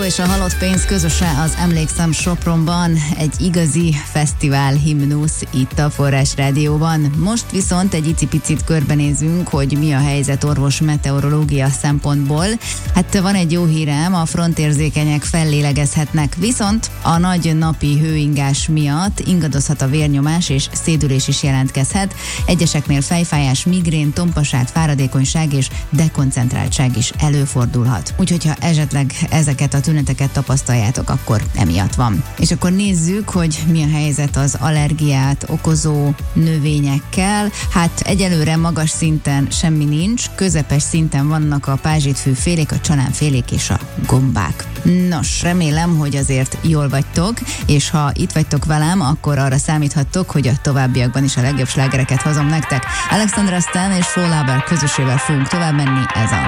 és a Halott pénz közöse az Emlékszem Sopronban, egy igazi fesztivál himnusz itt a Forrás Rádióban. Most viszont egy icipicit körbenézünk, hogy mi a helyzet orvos meteorológia szempontból. Hát van egy jó hírem, a frontérzékenyek fellélegezhetnek, viszont a nagy napi hőingás miatt ingadozhat a vérnyomás és szédülés is jelentkezhet. Egyeseknél fejfájás, migrén, tompaság, fáradékonyság és dekoncentráltság is előfordulhat. Úgyhogy ha esetleg ezeket a tüneteket tapasztaljátok, akkor emiatt van. És akkor nézzük, hogy mi a helyzet az allergiát okozó növényekkel. Hát egyelőre magas szinten semmi nincs, közepes szinten vannak a pázsitfűfélék, a csalánfélék és a gombák. Nos, remélem, hogy azért jól vagytok, és ha itt vagytok velem, akkor arra számíthattok, hogy a továbbiakban is a legjobb slágereket hozom nektek. Alexandra Stan és Flo Laber közösével fogunk tovább menni, ez a